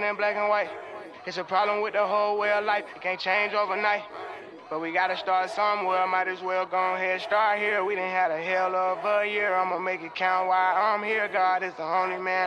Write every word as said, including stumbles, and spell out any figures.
in black and white. It's a problem with the whole way of life. It can't change overnight. But we gotta start somewhere. Might as well go ahead, start here. We done had a hell of a year. I'ma make it count while I'm here. God is the only man.